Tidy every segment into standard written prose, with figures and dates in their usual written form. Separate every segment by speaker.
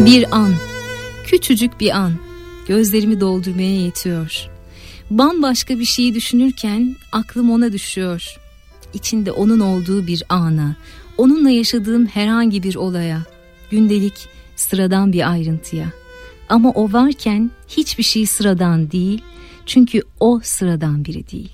Speaker 1: Bir an, küçücük bir an, gözlerimi doldurmaya yetiyor. Bambaşka bir şeyi düşünürken aklım ona düşüyor. İçinde onun olduğu bir ana, onunla yaşadığım herhangi bir olaya, gündelik, sıradan bir ayrıntıya. Ama o varken hiçbir şey sıradan değil, çünkü o sıradan biri değil.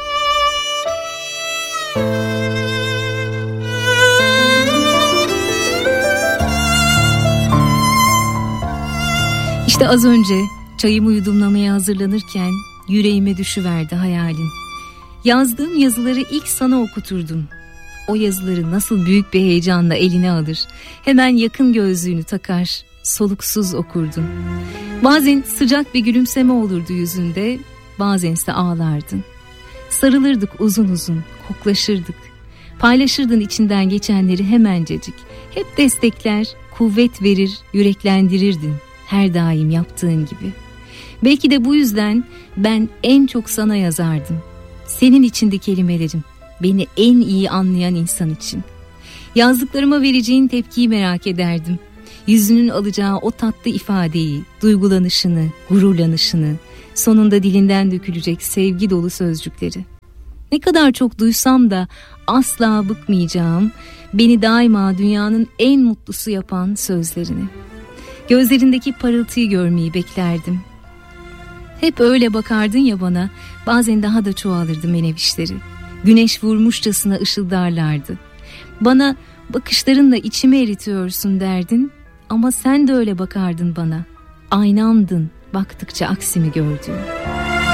Speaker 1: İşte az önce çayımı yudumlamaya hazırlanırken yüreğime düşüverdi hayalin. Yazdığım yazıları ilk sana okuturdum. O yazıları nasıl büyük bir heyecanla eline alır, hemen yakın gözlüğünü takar, soluksuz okurdun. Bazen sıcak bir gülümseme olurdu yüzünde, bazense ağlardın. Sarılırdık uzun uzun, koklaşırdık. Paylaşırdın içinden geçenleri hemencecik. Hep destekler, kuvvet verir, yüreklendirirdin. Her daim yaptığın gibi. Belki de bu yüzden ben en çok sana yazardım. Senin içindi kelimelerim, beni en iyi anlayan insan için. Yazdıklarıma vereceğin tepkiyi merak ederdim. Yüzünün alacağı o tatlı ifadeyi, duygulanışını, gururlanışını, sonunda dilinden dökülecek sevgi dolu sözcükleri. Ne kadar çok duysam da asla bıkmayacağım, beni daima dünyanın en mutlusu yapan sözlerini. Gözlerindeki parıltıyı görmeyi beklerdim. Hep öyle bakardın ya bana, bazen daha da çoğalırdı menevişleri. Güneş vurmuşçasına ışıldarlardı. Bana bakışlarınla içimi eritiyorsun derdin, ama sen de öyle bakardın bana. Aynamdın baktıkça aksimi gördüğüm.